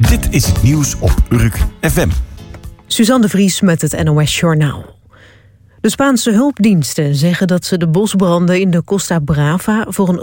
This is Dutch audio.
Dit is het nieuws op Urk FM. Suzanne de Vries met het NOS Journaal. De Spaanse hulpdiensten zeggen dat ze de bosbranden in de Costa Brava voor een